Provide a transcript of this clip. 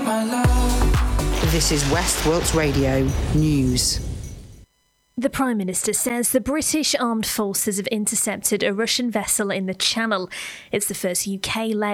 This is West Wilts Radio News. The Prime Minister says the British armed forces have intercepted a Russian vessel in the Channel. It's the first UK-led